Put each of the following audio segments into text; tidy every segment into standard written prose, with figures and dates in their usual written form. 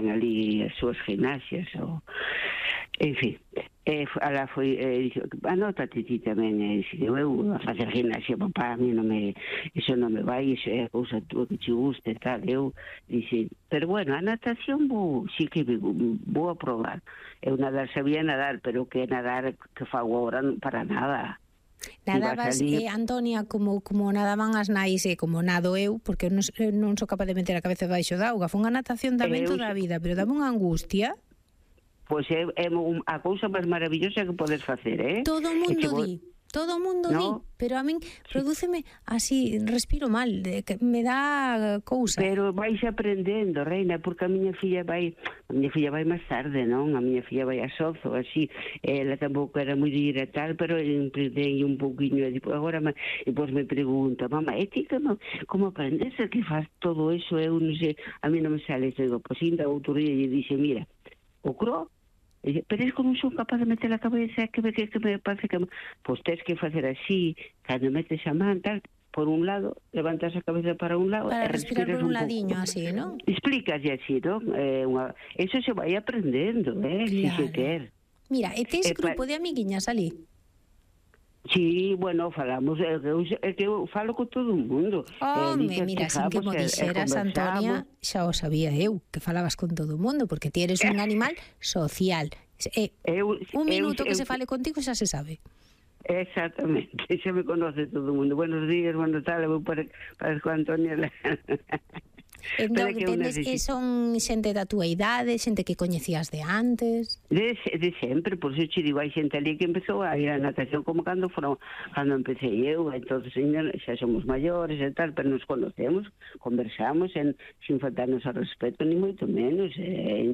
ten ali as súas gimnasias, en fin. Alá foi, anótate ti tamén, eu a facer gimnasia, papá, a mí iso non me vai, iso é a cousa túa que te guste, tal, eu dixe, pero bueno, a natación sí que vou a probar. Eu nadar sabía nadar, pero que nadar que fago agora para nada. Nadabas, Antonia, como nadaban as nais e como nado eu, porque non sou capaz de meter a cabeza debaixo da auga. Foi unha natación tamén toda a vida, pero dame unha angustia. Pois é a cousa máis maravillosa que podes facer, Todo o mundo di, pero a min prodúceme así, respiro mal, me dá cousa. Pero vais aprendendo, reina, porque a miña filla vai máis tarde, non? A miña filla vai a Sozo, así, ela tampouco era moi de ir a tal, pero emprendei un pouquiño, e agora depois me pregunta, mamá, ti como aprendes que faz todo eso? Eu non sei, a mí non me sale, digo, pois ainda outro día lle dixe, mira, o cro, pero es que non son capaz de meter a cabeza que me parece que... Pois tens que facer así, cando metes a man, tal, por un lado, levantas a cabeza para un lado... Para respirar por un ladiño, así, non? Explicas así, non? Eso se vai aprendendo, claro. Si se quer. Mira, e tes grupo de amiguiñas ali? Sí, bueno, falamos, é que eu falo con todo o mundo. Mira, sin que mo dixeras, Antonia, xa o sabía eu, que falabas con todo o mundo, porque ti eres un animal social. Un minuto que se fale contigo xa se sabe. Exactamente, xa me conoce todo o mundo. Buenos días, buenas tardes, vou para con Antonia. Entón, son xente da túa idade, xente que coñecías de antes? De sempre, por eso che digo, hai xente ali que empezou a ir a natación como cando empecé eu, entón xa somos maiores e tal, pero nos conocemos, conversamos sin faltarnos ao respeto, ni moito menos, é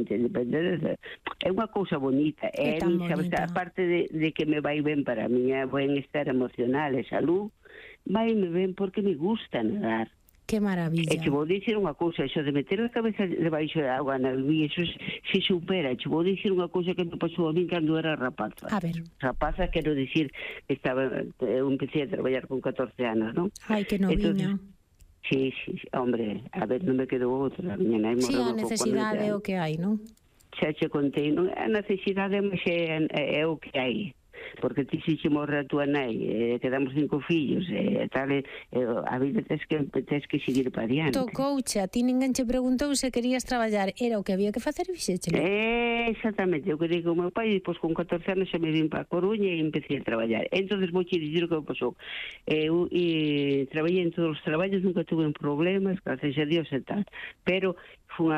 unha cousa bonita, aparte de que me vai ben para a miña buen-estar emocional e salud, vai me ben porque me gusta nadar. Que maravilla. E che vou dicir unha cousa, eso de meter a cabeza debaixo da auga na luz, eso se supera. Che vou dicir unha cousa que me pasou a mí cando era rapaza. A ver. Rapaza, quero dicir, eu empecé a traballar con 14 anos, non? Ai, que noviña. Sí, hombre, a ver, non me quedou outra. A miña nai morreu. Sí, a necesidade é o que hai, non? Xa che contei, non? A necesidade é o que hai. Porque ti se morre a túa nai, quedamos 5 fillos, tal, a vida tes que seguir para diante. Tocouche, a ti ninguén che preguntou se querías traballar, era o que había que facer e fixéchelo. Exactamente, eu quería con o meu pai, e depois con 14 anos xa me vim para a Coruña e empecé a traballar. Entón, vou che dicir o que me pasou. Eu traballei en todos os traballos, nunca tuve problemas, gracias a Dios e tal, pero fun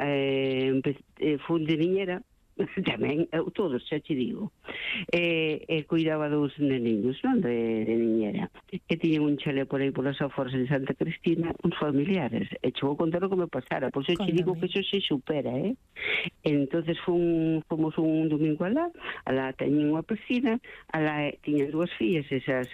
de niñera, tamén, todos, xa che digo, cuidaba dos neniños, non, de niñera, que tiñen un chale por aí polas aforas de Santa Cristina, uns familiares, e che vou contar o que me pasara, por eso che digo que eso se supera, entonces fomos un domingo alá teñen unha piscina, alá tiñen 2 fillas,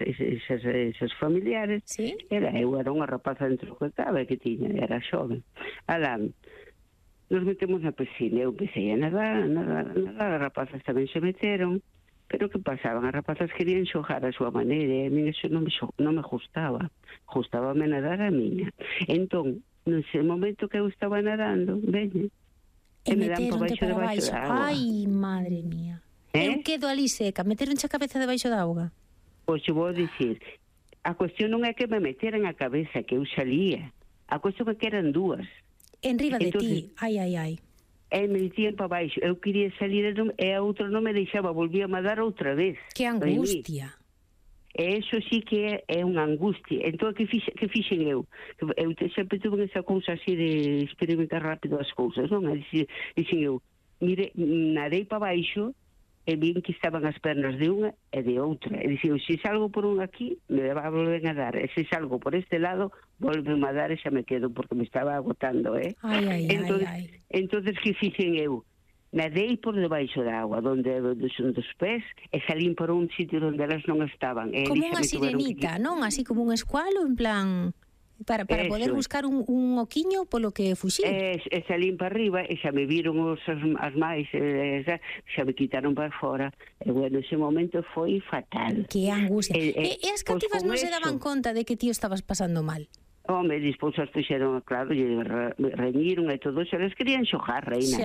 esas familiares, ¿sí? Eu era unha rapaza dentro que estaba, que tiña, era xoven, alá nos metemos na piscina, eu empecé a nadar, as rapazas tamén se meteron, pero que pasaban? As rapazas querían xogar a súa maneira, e a mí eso non me gustábame nadar a miña. Entón, nese momento que eu estaba nadando, veñe, e me dan por baixo da auga. Ai, madre mía. Eu quedo ali seca, meteronche a cabeza debaixo da auga. Pois eu vou dicir, a cuestión non é que me meteran a cabeza, que eu salía, a cuestión é que eran dúas. Enriba de ti, ai. E me dicían para baixo, eu quería salir e a outra non me deixaba, volvía a dar outra vez. Que angustia. E eso sí que é unha angustia. Entón, que fixen eu? Eu sempre tuve esa cousa así de experimentar rápido as cousas, non? Dixen eu, mire, nadei para baixo, e vin que estaban as pernas de unha e de outra. E dixen, se salgo por un aquí, me va a volver a dar. E se salgo por este lado, volve a dar e xa me quedo, porque me estaba agotando, Ai. Entonces, que fixen eu? Nadei por debaixo da agua, onde son dos pés, e salín por un sitio onde elas non estaban. Como unha sirenita, non? Así como un escualo, en plan... Para poder buscar un oquiño polo que fuxir. E salín para arriba e xa me viron as máis, xa me quitaron para fora. E bueno, ese momento foi fatal. Que angustia. E as cativas non se daban conta de que ti estabas pasando mal? Home, despois as puxeron, claro, reñiron e todo, xa les querían xojar, reina.